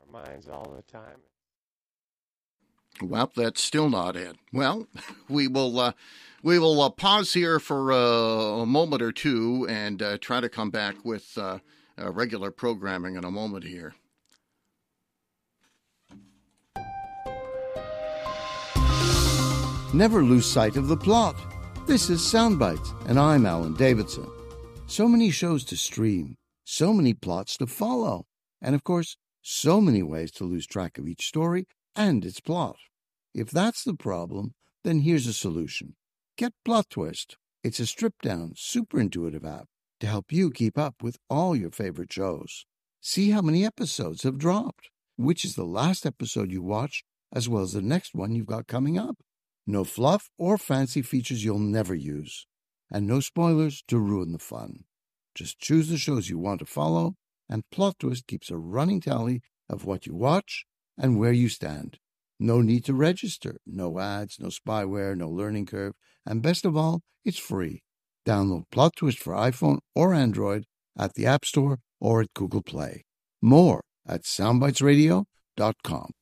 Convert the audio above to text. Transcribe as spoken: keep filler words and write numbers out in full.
our minds all the time. Well, that's still not it. Well, we will uh, we will uh, pause here for uh, a moment or two and uh, try to come back with uh, uh, regular programming in a moment here. Never lose sight of the plot. This is Soundbites, and I'm Alan Davidson. So many shows to stream, so many plots to follow, and of course, so many ways to lose track of each story and its plot. If that's the problem, then here's a solution. Get Plot Twist. It's a stripped-down, super intuitive app to help you keep up with all your favorite shows. See how many episodes have dropped, which is the last episode you watched, as well as the next one you've got coming up. No fluff or fancy features you'll never use, and no spoilers to ruin the fun. Just choose the shows you want to follow, and Plot Twist keeps a running tally of what you watch and where you stand. No need to register, no ads, no spyware, no learning curve, and best of all, it's free. Download Plot Twist for iPhone or Android at the App Store or at Google Play. More at soundbitesradio dot com.